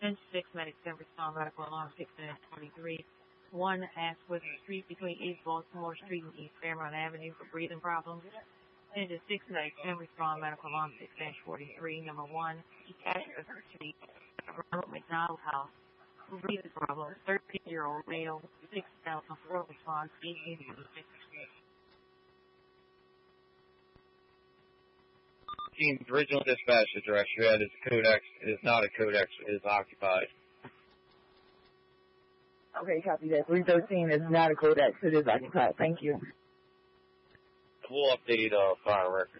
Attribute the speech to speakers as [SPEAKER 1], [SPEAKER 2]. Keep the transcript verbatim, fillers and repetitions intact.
[SPEAKER 1] ten six, medics can respond, medical alarm six forty-three. one Ashwood Street between East Baltimore Street and East Fairmount Avenue for breathing problems. ten six, medics can respond, medical alarm six forty-three. Number one, East Ashwood Street, Ronald McDonald House. Breathing problems, thirteen-year-old male, six thousand four response, eighteen six.
[SPEAKER 2] Team's original dispatch address you had is Codex. It is not a Codex. It is occupied.
[SPEAKER 3] Okay, copy that. three thirteen is not a Codex. It is occupied. Thank you.
[SPEAKER 2] We'll update uh, fire records.